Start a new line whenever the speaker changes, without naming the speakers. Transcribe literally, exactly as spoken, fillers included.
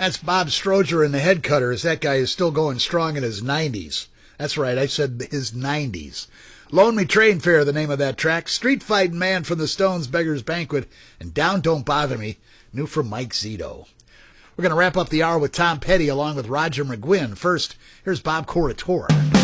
That's Bob Stroger and the Head Cutters. That guy is still going strong in his nineties. That's right, I said his nineties. Loan Me Train Fare, the name of that track. Street Fighting Man from the Stones, Beggar's Banquet, and Down Don't Bother Me, new from Mike Zito. We're going to wrap up the hour with Tom Petty along with Roger McGuinn. First, here's Bob Corritore.